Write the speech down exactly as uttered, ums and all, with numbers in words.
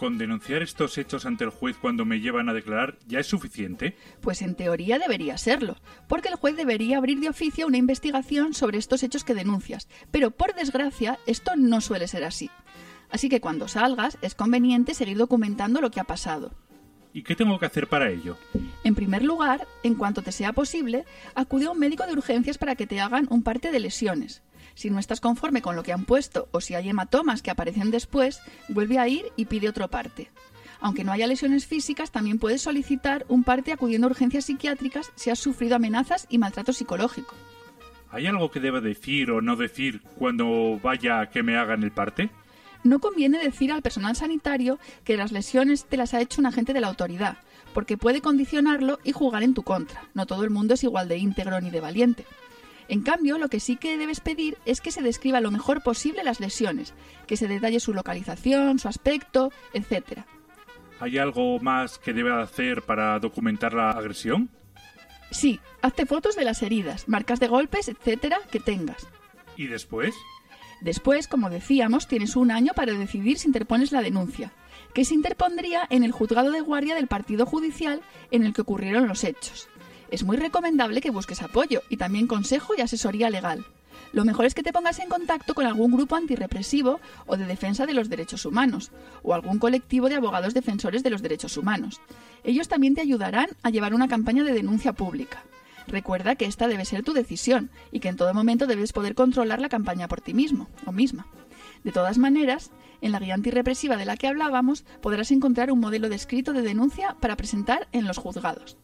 ¿Con denunciar estos hechos ante el juez cuando me llevan a declarar ya es suficiente? Pues en teoría debería serlo, porque el juez debería abrir de oficio una investigación sobre estos hechos que denuncias, pero por desgracia esto no suele ser así. Así que cuando salgas es conveniente seguir documentando lo que ha pasado. ¿Y qué tengo que hacer para ello? En primer lugar, en cuanto te sea posible, acude a un médico de urgencias para que te hagan un parte de lesiones. Si no estás conforme con lo que han puesto o si hay hematomas que aparecen después, vuelve a ir y pide otro parte. Aunque no haya lesiones físicas, también puedes solicitar un parte acudiendo a urgencias psiquiátricas si has sufrido amenazas y maltrato psicológico. ¿Hay algo que deba decir o no decir cuando vaya a que me hagan el parte? No conviene decir al personal sanitario que las lesiones te las ha hecho un agente de la autoridad, porque puede condicionarlo y jugar en tu contra. No todo el mundo es igual de íntegro ni de valiente. En cambio, lo que sí que debes pedir es que se describa lo mejor posible las lesiones, que se detalle su localización, su aspecto, etcétera. ¿Hay algo más que deba hacer para documentar la agresión? Sí, hazte fotos de las heridas, marcas de golpes, etcétera, que tengas. ¿Y después? Después, como decíamos, tienes un año para decidir si interpones la denuncia, que se interpondría en el juzgado de guardia del partido judicial en el que ocurrieron los hechos. Es muy recomendable que busques apoyo y también consejo y asesoría legal. Lo mejor es que te pongas en contacto con algún grupo antirrepresivo o de defensa de los derechos humanos, o algún colectivo de abogados defensores de los derechos humanos. Ellos también te ayudarán a llevar una campaña de denuncia pública. Recuerda que esta debe ser tu decisión y que en todo momento debes poder controlar la campaña por ti mismo o misma. De todas maneras, en la guía antirrepresiva de la que hablábamos podrás encontrar un modelo descrito de denuncia para presentar en los juzgados.